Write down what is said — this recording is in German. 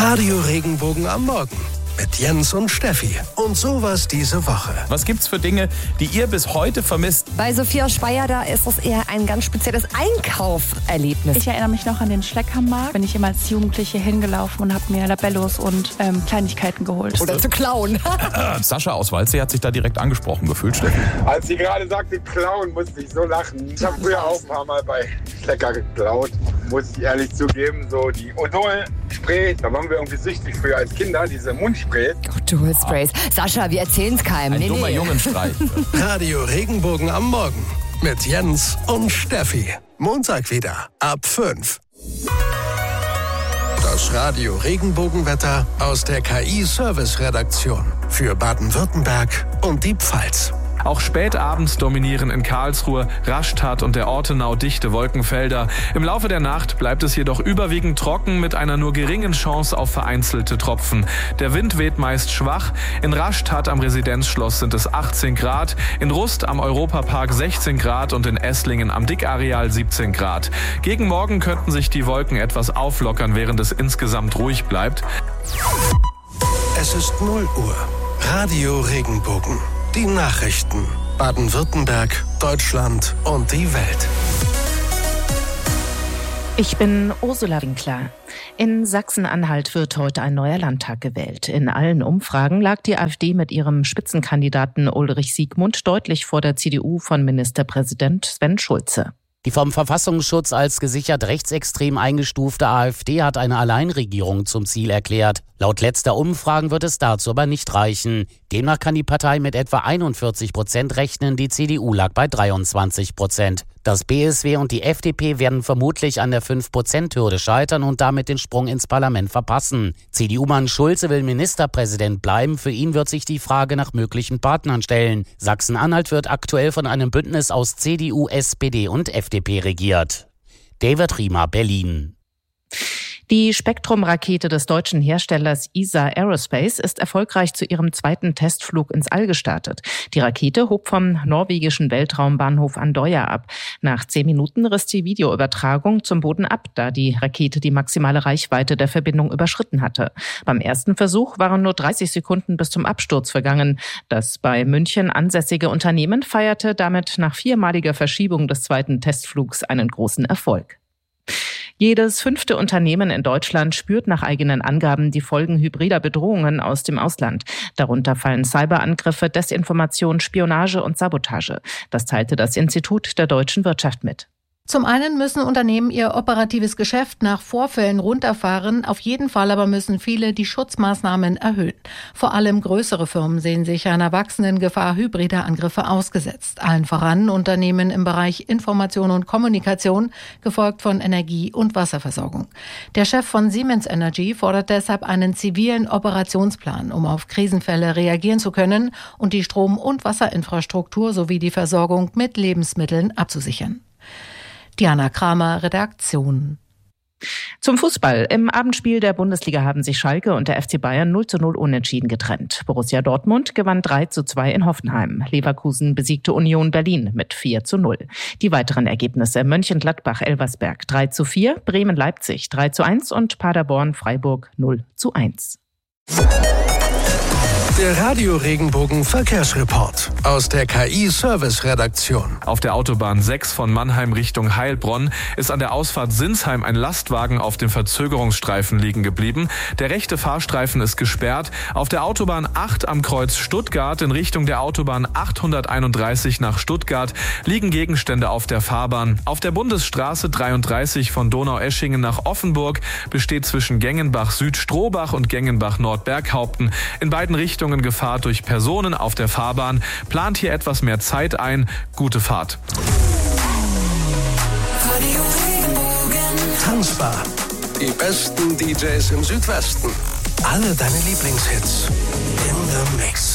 Radio Regenbogen am Morgen mit Jens und Steffi. Und sowas diese Woche. Was gibt's für Dinge, die ihr bis heute vermisst? Bei Sophia Speyer, da ist es eher ein ganz spezielles Einkauferlebnis. Ich erinnere mich noch an den Schleckermarkt. Bin ich immer als Jugendliche hingelaufen und habe mir Labellos und Kleinigkeiten geholt. Oder zu klauen. Sascha aus Waldsee hat sich da direkt angesprochen gefühlt, Steffi. Als sie gerade sagte, klauen, musste ich so lachen. Ich habe früher auch ein paar Mal bei Schlecker geklaut, muss ich ehrlich zugeben. So die Odol-Spray, da waren wir irgendwie süchtig früher als Kinder, diese Mundsprays. Odol-Sprays. Sascha, wir erzählen's keinem. Ein dummer Jungenstreich. Radio Regenbogen am Morgen mit Jens und Steffi. Montag wieder ab 5. Das Radio Regenbogenwetter aus der KI-Service-Redaktion für Baden-Württemberg und die Pfalz. Auch spät abends dominieren in Karlsruhe, Rastatt und der Ortenau dichte Wolkenfelder. Im Laufe der Nacht bleibt es jedoch überwiegend trocken mit einer nur geringen Chance auf vereinzelte Tropfen. Der Wind weht meist schwach. In Rastatt am Residenzschloss sind es 18 Grad, in Rust am Europapark 16 Grad und in Esslingen am Dickareal 17 Grad. Gegen Morgen könnten sich die Wolken etwas auflockern, während es insgesamt ruhig bleibt. Es ist 0 Uhr. Radio Regenbogen. Die Nachrichten. Baden-Württemberg, Deutschland und die Welt. Ich bin Ursula Winkler. In Sachsen-Anhalt wird heute ein neuer Landtag gewählt. In allen Umfragen lag die AfD mit ihrem Spitzenkandidaten Ulrich Siegmund deutlich vor der CDU von Ministerpräsident Sven Schulze. Die vom Verfassungsschutz als gesichert rechtsextrem eingestufte AfD hat eine Alleinregierung zum Ziel erklärt. Laut letzter Umfragen wird es dazu aber nicht reichen. Demnach kann die Partei mit etwa 41% rechnen, die CDU lag bei 23%. Das BSW und die FDP werden vermutlich an der 5%-Hürde scheitern und damit den Sprung ins Parlament verpassen. CDU-Mann Schulze will Ministerpräsident bleiben. Für ihn wird sich die Frage nach möglichen Partnern stellen. Sachsen-Anhalt wird aktuell von einem Bündnis aus CDU, SPD und FDP regiert. David Riemer, Berlin. Die Spektrum-Rakete des deutschen Herstellers ESA Aerospace ist erfolgreich zu ihrem zweiten Testflug ins All gestartet. Die Rakete hob vom norwegischen Weltraumbahnhof Andøya ab. Nach 10 Minuten riss die Videoübertragung zum Boden ab, da die Rakete die maximale Reichweite der Verbindung überschritten hatte. Beim ersten Versuch waren nur 30 Sekunden bis zum Absturz vergangen. Das bei München ansässige Unternehmen feierte damit nach 4-maliger Verschiebung des zweiten Testflugs einen großen Erfolg. Jedes 5. Unternehmen in Deutschland spürt nach eigenen Angaben die Folgen hybrider Bedrohungen aus dem Ausland. Darunter fallen Cyberangriffe, Desinformation, Spionage und Sabotage. Das teilte das Institut der deutschen Wirtschaft mit. Zum einen müssen Unternehmen ihr operatives Geschäft nach Vorfällen runterfahren. Auf jeden Fall aber müssen viele die Schutzmaßnahmen erhöhen. Vor allem größere Firmen sehen sich einer wachsenden Gefahr hybrider Angriffe ausgesetzt. Allen voran Unternehmen im Bereich Information und Kommunikation, gefolgt von Energie- und Wasserversorgung. Der Chef von Siemens Energy fordert deshalb einen zivilen Operationsplan, um auf Krisenfälle reagieren zu können und die Strom- und Wasserinfrastruktur sowie die Versorgung mit Lebensmitteln abzusichern. Diana Kramer, Redaktion. Zum Fußball. Im Abendspiel der Bundesliga haben sich Schalke und der FC Bayern 0:0 unentschieden getrennt. Borussia Dortmund gewann 3:2 in Hoffenheim. Leverkusen besiegte Union Berlin mit 4:0. Die weiteren Ergebnisse: Mönchengladbach-Elversberg 3:4, Bremen-Leipzig 3:1 und Paderborn-Freiburg 0:1. Der Radio Regenbogen Verkehrsreport aus der KI-Service-Redaktion. Auf der Autobahn 6 von Mannheim Richtung Heilbronn ist an der Ausfahrt Sinsheim ein Lastwagen auf dem Verzögerungsstreifen liegen geblieben. Der rechte Fahrstreifen ist gesperrt. Auf der Autobahn 8 am Kreuz Stuttgart in Richtung der Autobahn 831 nach Stuttgart liegen Gegenstände auf der Fahrbahn. Auf der Bundesstraße 33 von Donaueschingen nach Offenburg besteht zwischen Gengenbach-Süd-Strohbach und Gengenbach-Nord-Berghaupten in beiden Richtungen Gefahr durch Personen auf der Fahrbahn. Plant hier etwas mehr Zeit ein. Gute Fahrt. Tanzbar. Die besten DJs im Südwesten. Alle deine Lieblingshits. In the Mix.